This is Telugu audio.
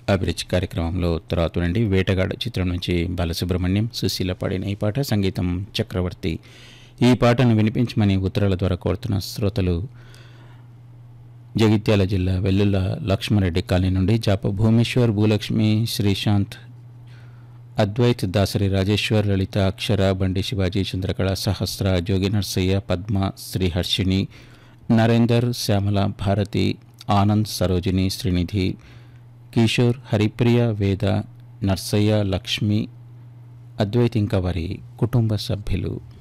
అభిరుచి కార్యక్రమంలో తర్వాత నుండి వేటగాడు చిత్రం నుంచి బాలసుబ్రహ్మణ్యం సుశీల పాడిన ఈ పాట, సంగీతం చక్రవర్తి. ఈ పాటను వినిపించమని ఉత్తరాల ద్వారా కోరుతున్న శ్రోతలు జగిత్యాల జిల్లా వెల్లుల లక్ష్మారెడ్డి కాలనీ నుండి జాప భూమేశ్వర్, భూలక్ష్మి, శ్రీశాంత్, అద్వైత్, దాసరి రాజేశ్వర్, లలిత, అక్షర, బండి శివాజీ, చంద్రకళ, సహస్ర, జోగి నర్సయ్య, పద్మ, శ్రీహర్షిణి, నరేందర్, శ్యామల, భారతి, ఆనంద్, సరోజిని, శ్రీనిధి, కిషోర్, హరిప్రియ, వేద, నర్సయ్య, లక్ష్మి, అద్వైత్ ఇంకా వారి కుటుంబ సభ్యులు.